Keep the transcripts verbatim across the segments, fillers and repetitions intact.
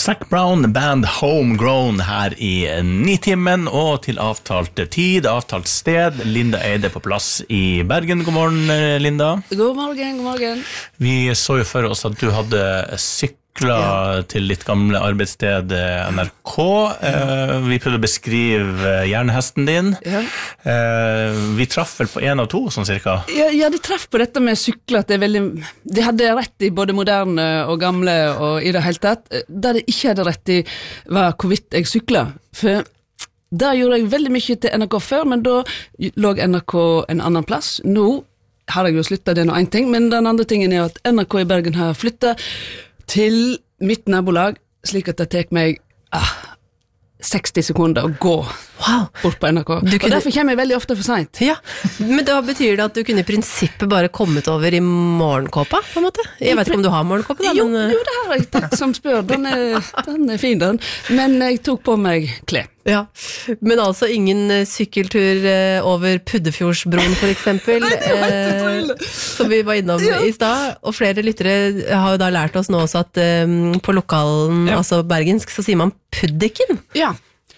Zac Brown Band Homegrown her i Nitimen, og til avtalt tid, avtalt sted. Linda Eide på plass i Bergen. God morgen, Linda. God morgen, god morgen. Vi så jo for oss at du hadde sykla ja. til ditt gamle arbeidssted N R K. Vi prøvde å beskrive hjernehesten din. Ja. Vi traff vel på en av to, sånn cirka? Ja, ja, de traff på dette med sykler, at det er veldig... De hadde rett i både moderne og gamle og i det hele tatt. Det de ikke hadde rett i var hvorvidt jeg sykler. For da gjorde jeg veldig mye til N R K før, men da lå N R K en annen plass. Nå har jeg jo sluttet, det er noe en ting, men den andre tingen er at N R K i Bergen har flyttet til mitt nabolag, slik at det tek meg ah, seksti sekunder å gå wow. bort på N R K. Kunne... Og derfor kommer jeg veldig ofte for sent. Ja, men da betyr det at du kunne i prinsippet bare kommet over i morgenkåpa, på en måte? Jeg vet ikke om du har morgenkåpa da, jo, men... Jo, det har jeg, takk som spør. Den er, den er fin, den. Men jeg tok på meg klær. Ja, men altså ingen sykkeltur over Puddefjordsbroen for eksempel, Nei, det var helt eh, som vi var innom ja. i stad, og flere lyttere har jo da lært oss nå også at um, på lokalen, ja. altså bergensk, så sier man puddiken. Ja,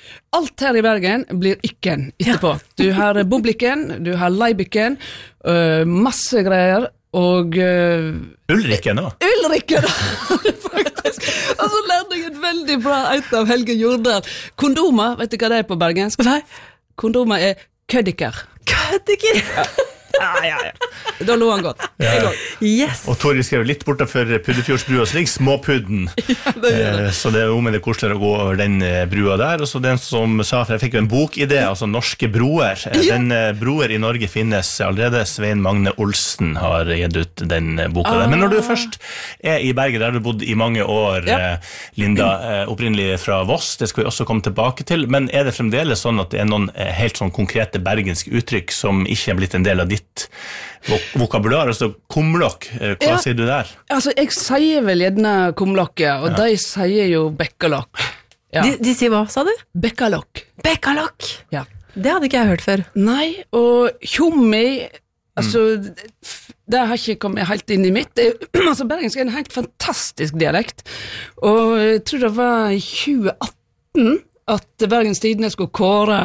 alt her i Bergen blir ikken etterpå. Ja. Du har boblikken, du har leibikken, uh, masse greier, og... Uh, Ulrikken da? Ulrikken, faktisk. Og så lærte jeg et veldig bra et av Helge Jordal. Kondomer, vet du hva det er på bergensk? Nei. Kondomer er køddiker. Køddiker? Ja. Ja, ja, ja. Da lo han godt. Ja. Yes. Og Torje skrev litt borte for Puddefjordsbrua, så ligger småpudden. Ja, det gjør det. Så det er jo med det koseligere å gå over den brua der. Og så den som sa, for jeg fikk jo en bokidé, altså Norske broer. Ja. Den broer i Norge finnes allerede. Svein Magne Olsen har gitt ut den boka ah. der. Men når du først er i Bergen, der du bodd i mange år, ja. Linda, opprinnelig fra Voss, det skal vi også komme tilbake til, men er det fremdeles sånn at det er noen helt sånn konkrete bergenske uttrykk som ikke er blitt en del av ditt vok- vokabular, altså kumlokk, hva ja, sier du der? Altså, jeg sier vel gjerne kumlokk, ja, og ja. de sier jo bekkalokk. Ja. De, de sier hva, sa du? Bekkalokk. Bekkalokk? Ja. Det hadde ikke jeg hørt før. Nei, og tjommi, altså, mm. det har ikke kommet helt inn i mitt. Det, altså, bergensk er en helt fantastisk dialekt, og jeg tror det var i tjue atten at Bergens Tidende skulle kåre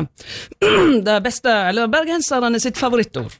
det beste, eller bergenserne sitt favorittord.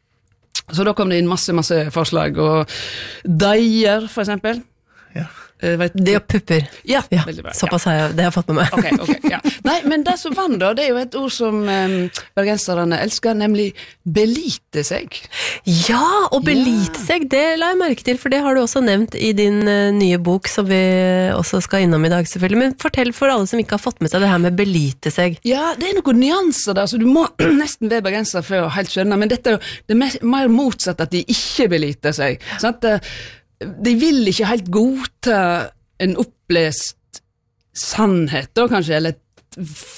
Så da kom det inn masse, masse forslag, og deier, for eksempel. Ja. Uh, vet, det og pupper. Ja, ja, veldig bra. Såpass har jeg, det har jeg fått med meg. Ok, ok, ja. Nei, men det som vann da, det er jo et ord som um, bergenserne elsker, nemlig belite seg. Ja, og belite ja. seg, det la jeg merke til, for det har du også nevnt i din uh, nye bok, som vi også skal innom i dag selvfølgelig. Men fortell for alle som ikke har fått med seg det her med belite seg. Ja, det er noen nyanser der, så du må nesten være bergenser for å helt skjønne, men dette er jo det mer, mer motsatt at de ikke beliter seg. Sånn at uh, de vil ikke helt godta en opplest sannhet, da kanskje, eller et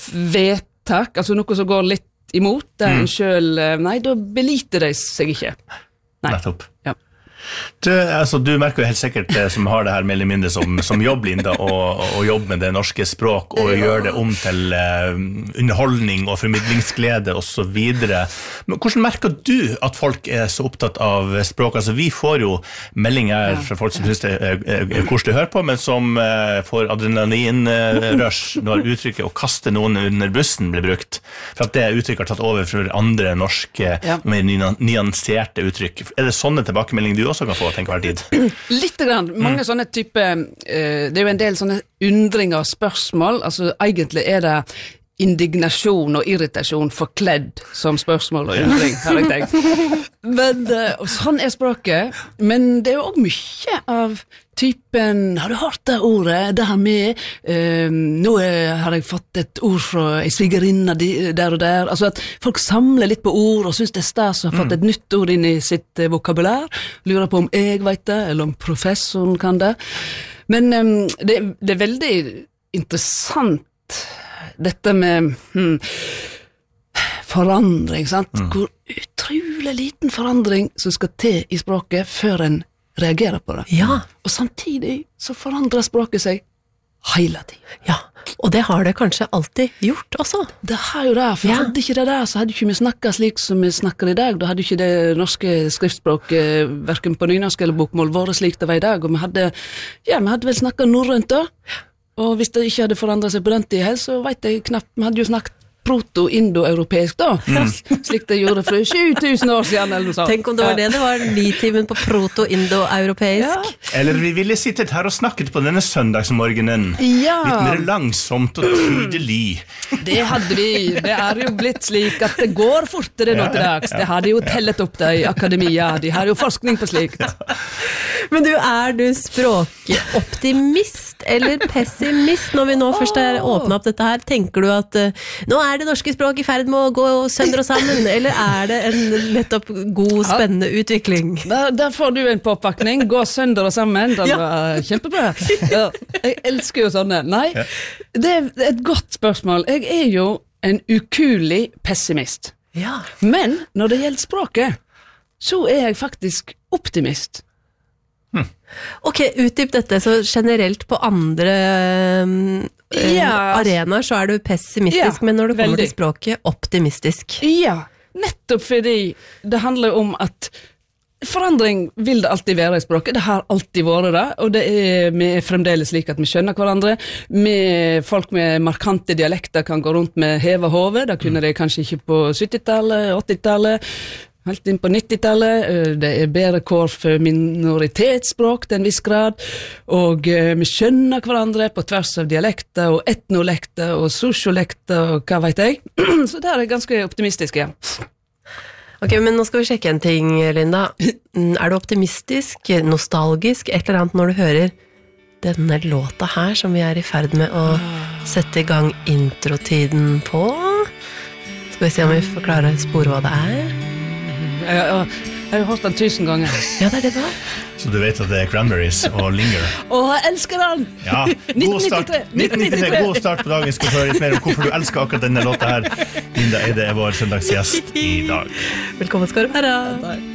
vedtak, altså noe som går litt imot det en selv, nei, da beliter de seg ikke. Nei. Nettopp. Ja. Du, altså, du merker jo helt sikkert det som har det her mer eller mindre som, som jobb, Linda, og, og jobbe med det norske språk, og ja. gjøre det om til uh, underholdning og formidlingsglede og så videre. Men hvordan merker du at folk er så opptatt av språk? Altså, vi får jo meldinger ja. fra folk som synes det er, er, er koselig å høre på, men som uh, får adrenalinrush uh, når uttrykket å kaste noen under bussen blir brukt, for at det uttrykket har tatt over for andre norske, ja. mer nyanserte uttrykk. Er det sånne tilbakemeldinger du også kan få, tenker hver tid? Litt grann. Mange mm. sånne type, uh, det er jo en del sånne undringer og spørsmål, altså egentlig er det indignasjon og irritasjon forkledd som spørsmål og undring, har jeg tenkt. Men, uh, og sånn er språket, men det er jo også mye av typen, har du hørt det ordet, det her med, uh, nå er, har jeg fått et ord fra en svigerinne der og der, altså at folk samler litt på ord og synes det er stas og har fått et nytt ord inn i sitt uh, vokabulær, lurer på om jeg vet det, eller om professoren kan det. Men um, det, det er veldig interessant dette med hmm, forandring, sant? Mm. Hvor utrolig liten forandring som skal til i språket før en reagerer på det. Ja. Og samtidig så forandrer språket seg hele tiden. Ja, og det har det kanskje alltid gjort også. Det har jo det, for ja. hadde ikke det der, så hadde ikke vi snakket slik som vi snakker i dag. Da hadde ikke det norske skriftspråket, hverken på nynorsk eller bokmål, vært slik det var i dag. Og vi hadde, ja, vi hadde vel snakket norrønt da. Og hvis det ikke hadde forandret seg på den tiden, så vet jeg knapt, vi hadde jo snakket proto-indo-europeisk da, mm. slik det gjorde for sju tusen år siden eller noe sånt. Tenk om det var det det var, nitimen på proto-indo-europeisk. Ja. Eller vi ville sittet her og snakket på denne søndagsmorgenen, ja. litt mer langsomt og tydelig. Det hadde vi, det er jo blitt slik at det går fortere nå til dags, det hadde jo tellet opp det i akademia, de har jo forskning på slikt. Men du, er du språkoptimist eller pessimist når vi nå først er åpnet opp dette her? Tenker du at uh, nå er det norske språk i ferd med å gå sønder og sammen, eller er det en nettopp god, spennende utvikling? Der, der får du en påpakning, gå sønder og sammen, den ja. var kjempebra. Ja, jeg elsker jo sånne. Nei, det er et godt spørsmål. Jeg er jo en ukulig pessimist. Ja. Men når det gjelder språket, så er jeg faktisk optimist. Hmm. Ok, utdyp dette så generelt på andre øh, ja. arenaer så er du pessimistisk, ja, men når det kommer veldig. Til språket, optimistisk. Ja, nettopp fordi det handler om at forandring vil det alltid være i språket, det har alltid vært det, og det er, vi er fremdeles slik at vi skjønner hverandre. Med folk med markante dialekter kan gå rundt med heva hove, det kunne de kanskje ikke på syttitallet, åttitallet, helt inn på nittitallet, det er bedre kår for minoritetsspråk til en viss grad, og vi skjønner hverandre på tvers av dialekter og etnolekter og sosiolekter og hva vet jeg. Så der er jeg ganske optimistisk, ja. Ok, men nå skal vi sjekke en ting, Linda. Er du optimistisk, nostalgisk, et eller annet når du hører denne låta her som vi er i ferd med å sette i gang introtiden på? Skal vi se om vi får klare å spore hva det er? Jeg, jeg, jeg har hørt den tusen ganger. Ja, det er det da. Så du vet at det er Cranberries og Linger. Åh, jeg elsker den! Ja, god start, nitten nittitre, god start på dagen. Skal høre litt mer om hvorfor du elsker akkurat denne låta her. Linda Eide er vår søndagsgjest i dag. Velkommen skal du være.